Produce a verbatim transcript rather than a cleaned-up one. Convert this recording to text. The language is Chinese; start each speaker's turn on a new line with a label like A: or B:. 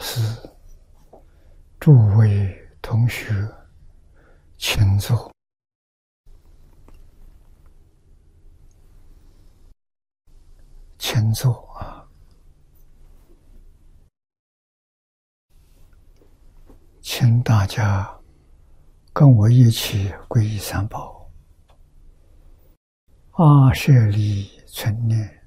A: 师、诸位同学，请坐。请坐啊！请大家跟我一起皈依三宝。阿舍利存念，